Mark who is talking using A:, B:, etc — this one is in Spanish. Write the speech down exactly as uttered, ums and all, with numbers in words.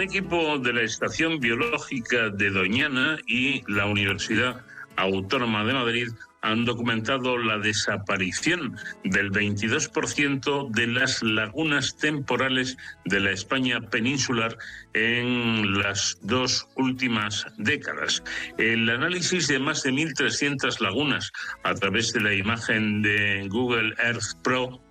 A: Un equipo de la Estación Biológica de Doñana y la Universidad Autónoma de Madrid han documentado la desaparición del veintidós por ciento de las lagunas temporales de la España peninsular en las dos últimas décadas. El análisis de más de mil trescientas lagunas a través de la imagen de Google Earth Pro